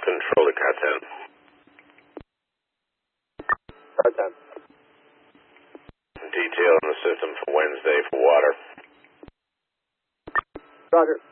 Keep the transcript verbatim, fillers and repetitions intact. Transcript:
Control to Cat ten. Cat ten. Detail in the system for Wednesday for water. Roger.